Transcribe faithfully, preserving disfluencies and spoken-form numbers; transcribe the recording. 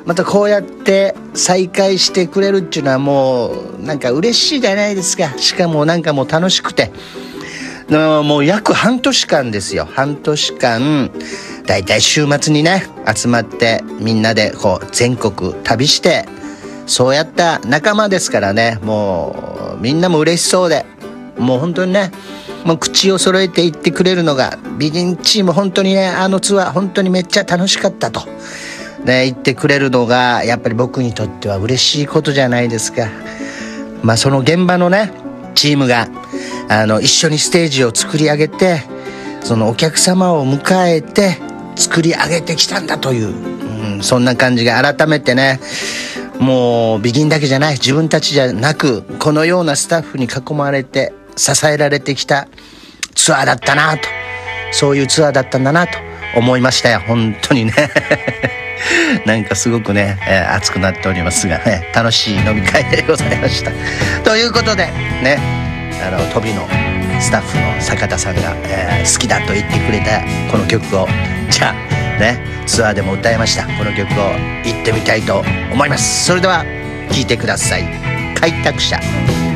またこうやって再会してくれるっていうのはもうなんか嬉しいじゃないですか。しかもなんかもう楽しくて、もう約半年間ですよ。半年間だいたい週末にね集まってみんなでこう全国旅して、そうやった仲間ですからね、もうみんなも嬉しそうで、もう本当にね、もう口を揃えて言ってくれるのが、ビギンチーム本当にね、あのツアー本当にめっちゃ楽しかったと、ね、言ってくれるのがやっぱり僕にとっては嬉しいことじゃないですか。まあその現場のねチームがあの一緒にステージを作り上げて、そのお客様を迎えて作り上げてきたんだという、うん、そんな感じが改めてね、もうビギンだけじゃない、自分たちじゃなくこのようなスタッフに囲まれて支えられてきたツアーだったなと、そういうツアーだったんだなと思いましたよ、本当にねなんかすごくね、えー、熱くなっておりますがね、楽しい飲み会でございましたということでね、あの飛びのスタッフの坂田さんが、えー、好きだと言ってくれたこの曲を、じゃあねツアーでも歌いましたこの曲を行ってみたいと思います。それでは聴いてください。開拓者。